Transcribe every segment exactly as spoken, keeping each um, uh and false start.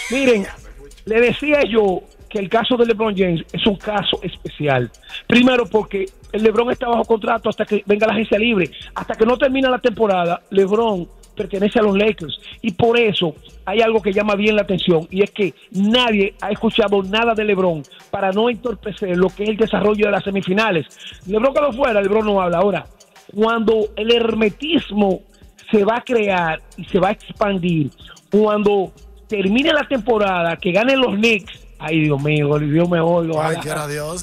Miren, le decía yo que el caso de LeBron James es un caso especial. Primero porque el LeBron está bajo contrato hasta que venga la agencia libre. Hasta que no termina la temporada, LeBron pertenece a los Lakers. Y por eso hay algo que llama bien la atención, y es que nadie ha escuchado nada de LeBron para no entorpecer lo que es el desarrollo de las semifinales. LeBron quedó fuera, LeBron no habla. Ahora, cuando el hermetismo se va a crear y se va a expandir, cuando termine la temporada, que ganen los Knicks, ay Dios mío, Dios me oigo. Ay, quiera Dios.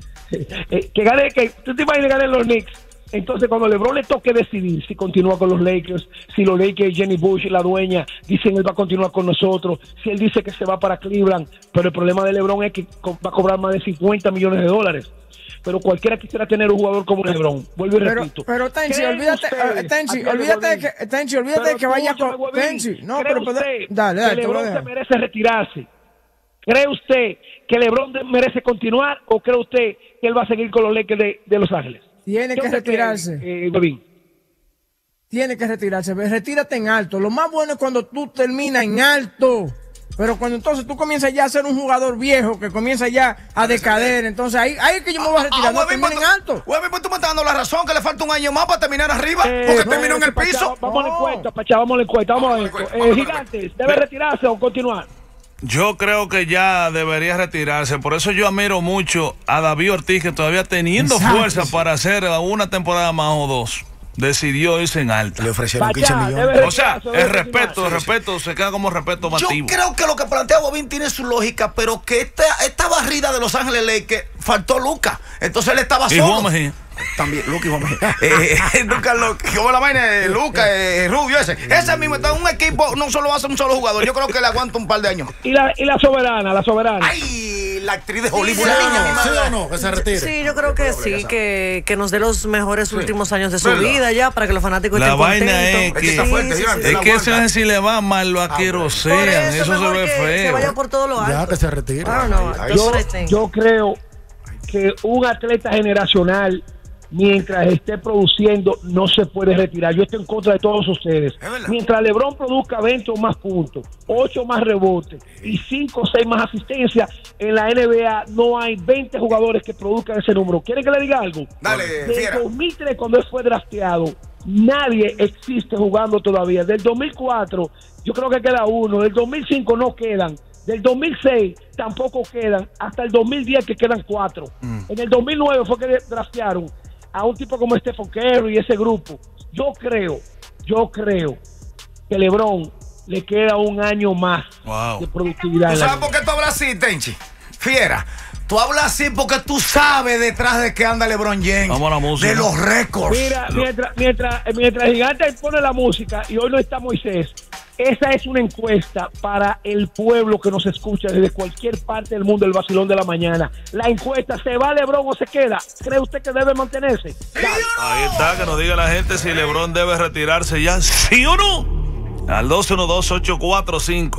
que gane, que tú te imaginas que ganen los Knicks. Entonces, cuando LeBron le toque decidir si continúa con los Lakers, si los Lakers, Jenny Bush, la dueña, dicen él va a continuar con nosotros, si él dice que se va para Cleveland, pero el problema de LeBron es que va a cobrar más de cincuenta millones de dólares. Pero cualquiera quisiera tener un jugador como LeBron. Vuelvo y pero, repito. Pero Tenchi, olvídate, uh, Tenchi, olvídate de que, Tenchi, olvídate de que vaya con Tenchi. No, pero usted dale, dale, que LeBron se merece retirarse? ¿Cree usted que LeBron merece continuar o cree usted que él va a seguir con los Lakers de, de Los Ángeles? Tiene que retirarse. Cree, eh, Tiene que retirarse. Retírate en alto. Lo más bueno es cuando tú terminas en alto. Pero cuando entonces tú comienzas ya a ser un jugador viejo, que comienza ya a decader, entonces ahí, ahí es que yo me voy a retirar, ah, no termina en alto. Güey, pues tú me estás dando la razón, que le falta un año más para terminar arriba, eh, porque no, terminó en el Pachá, piso. Vamos a la encuesta, Pachá, vamos a la encuesta, vamos a la encuesta. Eh, Gigantes, ¿debe retirarse o continuar? Yo creo que ya debería retirarse. Por eso yo admiro mucho a David Ortiz, que todavía teniendo Exacto. fuerza para hacer una temporada más o dos, decidió irse en alta. Le ofrecieron quince millones. O sea, el respeto, el respeto se queda como respeto masivo. Yo creo que lo que plantea Bobín tiene su lógica, pero que esta, esta barrida de Los Ángeles Lakers faltó Luka. Entonces él estaba solo. Y Juan Mejía. También, Luca y Juan Mejía. eh, Luca, como la vaina de Luca, eh, Rubio, ese. Ese mismo está en un equipo, no solo hace un solo jugador. Yo creo que le aguanta un par de años. Y la, y la soberana, la soberana. Ay, la actriz de Hollywood. Sí, la niña, ¿sí o no? Que se retire. Sí, yo creo que sí, que, que nos dé los mejores sí. últimos años de su ¿verdad? Vida ya, para que los fanáticos la estén contentos. La vaina es que, sí, fuerte, sí, sí, sí, es que eso si le va mal, lo aquerosean. Ah, eso, eso se ve feo. Se vaya por todo lo alto. Ya, que se retire. Ah, no, yo, yo creo que un atleta generacional, mientras esté produciendo, no se puede retirar. Yo estoy en contra de todos ustedes. Mientras LeBron produzca veinte o más puntos, ocho más rebotes y cinco o seis más asistencias, en la N B A no hay veinte jugadores que produzcan ese número. ¿Quieren que le diga algo? Dale, Desde dos mil tres, cuando él fue drafteado, nadie existe jugando todavía. Del dos mil cuatro, yo creo que queda uno. Del dos mil cinco no quedan. Del dos mil seis tampoco quedan. Hasta el dos mil diez que quedan cuatro. Mm. En el dos mil nueve fue que draftearon a un tipo como Stephen Curry y ese grupo. Yo creo, yo creo que LeBron le queda un año más wow. de productividad. ¿Tú sabes por qué tú hablas así, Tenchi? Fiera, tú hablas así porque tú sabes detrás de qué anda LeBron James. Vamos a la música. De los récords. Mira, mientras, mientras, mientras el gigante pone la música y hoy no está Moisés, esa es una encuesta para el pueblo que nos escucha desde cualquier parte del mundo, el vacilón de la mañana. La encuesta, ¿se va LeBron o se queda? ¿Cree usted que debe mantenerse? Dale. Ahí está, que nos diga la gente si LeBron debe retirarse ya, ¿sí o no? Al dos uno dos, ocho cuatro cinco,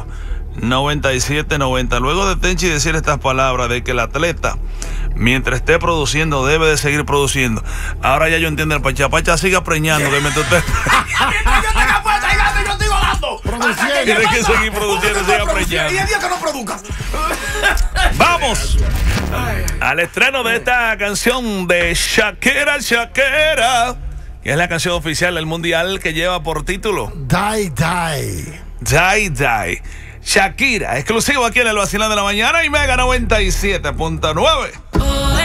nueve siete nueve cero. Luego de Tenchi decir estas palabras de que el atleta, mientras esté produciendo, debe de seguir produciendo. Ahora ya yo entiendo el Pachá. Pachá siga preñando, que mientras usted... Tiene que seguir produciendo, siga preñando. Y el día que no produzca. Vamos al estreno de esta canción de Shakira, Shakira, que es la canción oficial del mundial que lleva por título Die, Die. Die, Die. Shakira, exclusivo aquí en el Vacilón de la Mañana y Mega noventa y siete punto nueve.